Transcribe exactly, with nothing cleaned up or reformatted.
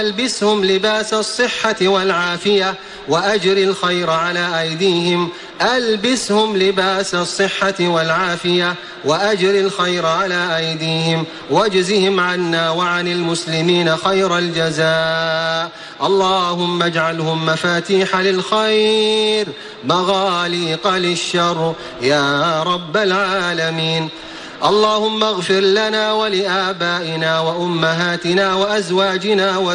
ألبسهم لباس الصحة والعافية وأجر الخير على أيديهم ألبسهم لباس الصحة والعافية وأجر الخير على أيديهم واجزهم عنا وعن المسلمين خير الجزاء. اللهم اجعلهم مفاتيح للخير مغاليق للشر يا رب العالمين. اللهم اغفر لنا ولآبائنا وأمهاتنا وأزواجنا